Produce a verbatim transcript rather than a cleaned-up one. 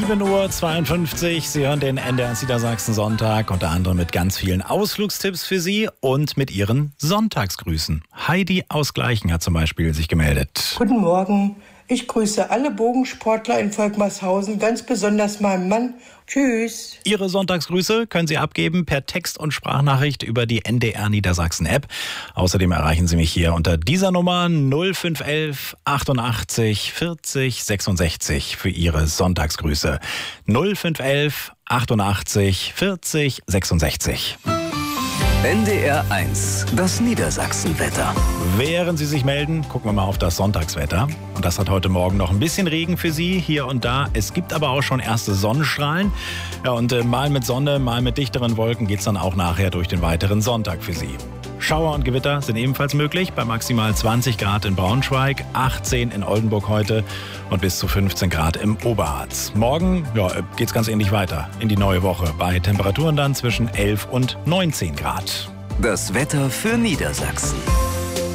sieben Uhr zweiundfünfzig. Sie hören den N D R Niedersachsen Sonntag, unter anderem mit ganz vielen Ausflugstipps für Sie und mit Ihren Sonntagsgrüßen. Heidi aus Gleichen hat zum Beispiel sich gemeldet. Guten Morgen. Ich grüße alle Bogensportler in Volkmarshausen, ganz besonders meinen Mann. Tschüss. Ihre Sonntagsgrüße können Sie abgeben per Text- und Sprachnachricht über die N D R Niedersachsen App. Außerdem erreichen Sie mich hier unter dieser Nummer null fünf elf achtundachtzig vierzig sechsundsechzig für Ihre Sonntagsgrüße. null fünf elf achtundachtzig vierzig sechsundsechzig. N D R eins, das Niedersachsenwetter. Während Sie sich melden, gucken wir mal auf das Sonntagswetter. Und das hat heute Morgen noch ein bisschen Regen für Sie, hier und da. Es gibt aber auch schon erste Sonnenstrahlen. Ja, und äh, mal mit Sonne, mal mit dichteren Wolken geht's dann auch nachher durch den weiteren Sonntag für Sie. Schauer und Gewitter sind ebenfalls möglich, bei maximal zwanzig Grad in Braunschweig, achtzehn in Oldenburg heute und bis zu fünfzehn Grad im Oberharz. Morgen ja, geht's ganz ähnlich weiter in die neue Woche, bei Temperaturen dann zwischen elf und neunzehn Grad. Das Wetter für Niedersachsen.